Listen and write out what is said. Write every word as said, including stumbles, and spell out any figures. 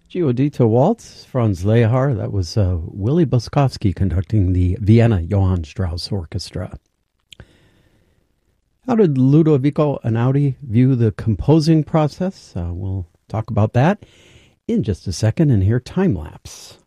Giudito Waltz, Franz Lehar. That was uh, Willie Boskovsky conducting the Vienna Johann Strauss Orchestra. How did Ludovico Einaudi view the composing process? Uh, we'll talk about that in just a second and hear Time Lapse.